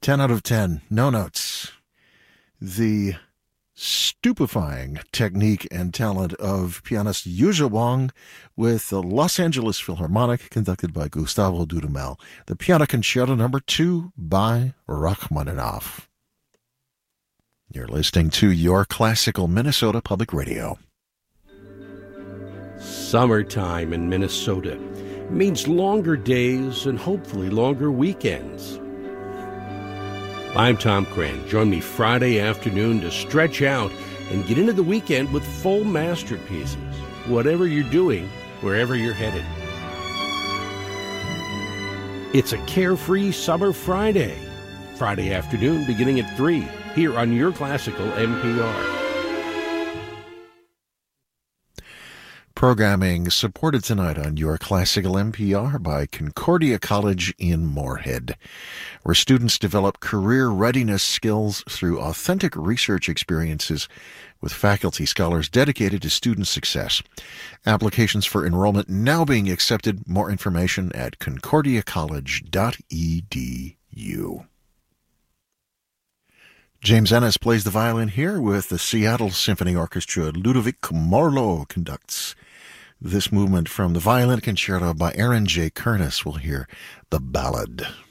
10 out of 10. No notes. The stupefying technique and talent of pianist Yuzha Wang with the Los Angeles Philharmonic, conducted by Gustavo Dudamel. The Piano Concerto No. 2 by Rachmaninoff. You're listening to Your Classical Minnesota Public Radio. Summertime in Minnesota means longer days and hopefully longer weekends. I'm Tom Cran. Join me Friday afternoon to stretch out and get into the weekend with full masterpieces, whatever you're doing, wherever you're headed. It's a carefree summer Friday. Friday afternoon beginning at 3 here on Your Classical NPR. Programming supported tonight on Your Classical NPR by Concordia College in Moorhead, where students develop career readiness skills through authentic research experiences with faculty scholars dedicated to student success. Applications for enrollment now being accepted. More information at concordiacollege.edu. James Ennis plays the violin here with the Seattle Symphony Orchestra. Ludovic Morlot conducts this movement from the Violin Concerto by Aaron J. Kernis. We'll hear the ballad.